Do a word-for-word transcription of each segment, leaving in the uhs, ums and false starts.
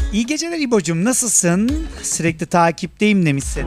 İyi geceler İbo'cum, nasılsın? Sürekli takipteyim demişsin.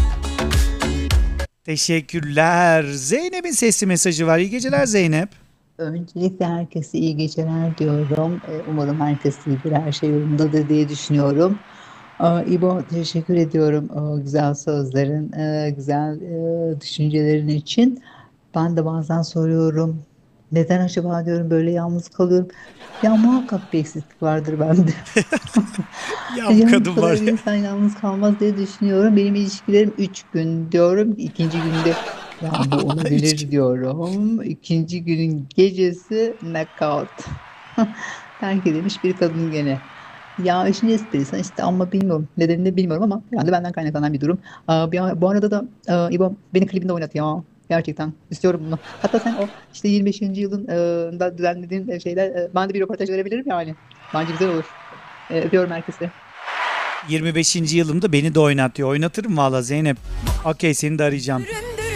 Teşekkürler. Zeynep'in sesli mesajı var. İyi geceler Zeynep. Öncelikle herkese iyi geceler diyorum. Ee, Umarım herkes iyidir, her şey yolundadır diye düşünüyorum. Aa, İbo, teşekkür ediyorum o güzel sözlerin, e, güzel e, düşüncelerin için. Ben de bazen soruyorum, neden acaba diyorum böyle yalnız kalıyorum. Ya muhakkak bir eksiklik vardır bende. Ya bu Yani bu kadın kadar var ya. insan yalnız kalmaz diye düşünüyorum. Benim ilişkilerim üç gün diyorum. İkinci günde ya bu Üç olabilir gün. diyorum. İkinci günün gecesi knockout. Terk edilmiş bir kadın gene. Ya işin esprisi işte ama bilmiyorum. Nedenini bilmiyorum ama herhalde benden kaynaklanan bir durum. Aa, bir- bu arada da e, İbo beni klibinde oynat ya. Gerçekten istiyorum bunu. Hatta sen o işte yirmi beşinci yılın e, da düzenlediğin şeyler e, ben de bir röportaj verebilirim yani. Bence güzel olur. E, öpüyorum herkese. yirmi beşinci yılımda beni de oynatıyor. Oynatırım valla Zeynep. Okey, seni de arayacağım.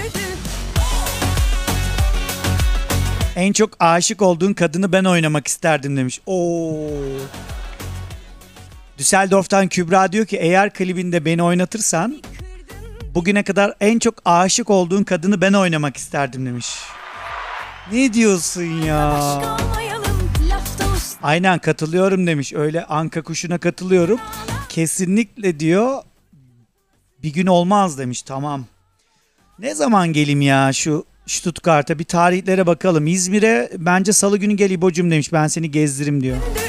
En çok aşık olduğun kadını ben oynamak isterdim demiş. Oo. Düsseldorf'tan Kübra diyor ki eğer klibinde beni oynatırsan bugüne kadar en çok aşık olduğun kadını ben oynamak isterdim demiş. Ne diyorsun ya? Aynen katılıyorum demiş. Öyle anka kuşuna katılıyorum. Kesinlikle diyor bir gün olmaz demiş. Tamam. Ne zaman gelim ya şu Stuttgart'a, bir tarihlere bakalım. İzmir'e bence salı günü gel İbo'cum demiş. Ben seni gezdiririm diyor.